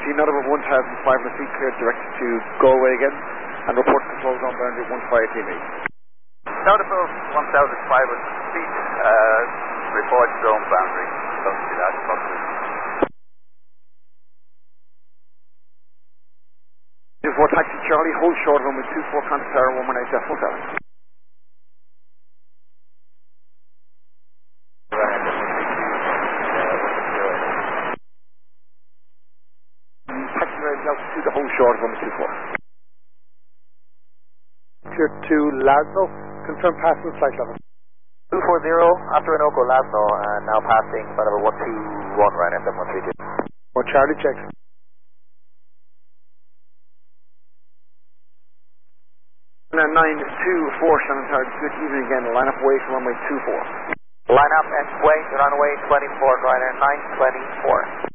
taxi, another 1,500 feet cleared directed to Galway again, and report controls on boundary 158 me. Down above 1,500 feet, report zone boundary. Don't see that, possibly. 24 taxi Charlie, hold short runway 24 contact tower 118.7. Taxi range altitude to hold short runway 24. Clear to Lasno, confirm passing flight level. 240 after Anoka Lasno, and now passing flight level 121 right at 7132. Or Charlie checks. And 924 Shannon Tower, good evening again, line up away from runway 24. Line up and sway to runway 24, Ryanair 924.